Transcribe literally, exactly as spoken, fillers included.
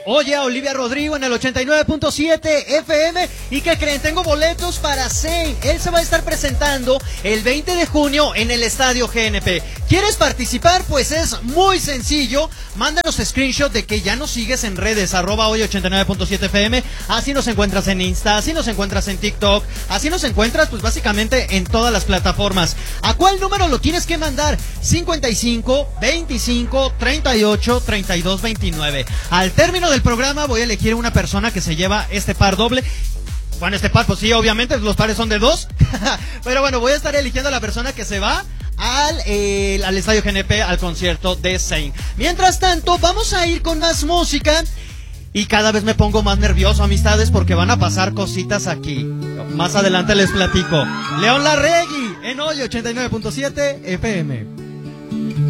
Oye, a Olivia Rodrigo en el ochenta y nueve punto siete F M. ¿Y qué creen? Tengo boletos para Zayn. Él se va a estar presentando el veinte de junio en el Estadio G N P. ¿Quieres participar? Pues es muy sencillo. Mándanos screenshot de que ya nos sigues en redes, arroba hoy ochenta y nueve punto siete F M. Así nos encuentras en Insta, así nos encuentras en TikTok, así nos encuentras pues básicamente en todas las plataformas. ¿A cuál número lo tienes que mandar? cincuenta y cinco, veinticinco, treinta y ocho, treinta y dos, veintinueve. Al término del programa voy a elegir una persona que se lleva este par doble. Bueno, este par, pues sí, obviamente los pares son de dos. Pero bueno, voy a estar eligiendo a la persona que se va al, eh, al Estadio G N P, al concierto de Zayn. Mientras tanto, vamos a ir con más música. Y cada vez me pongo más nervioso, amistades, porque van a pasar cositas aquí. Más adelante les platico. León Larregui en Hoy ochenta y nueve punto siete F M.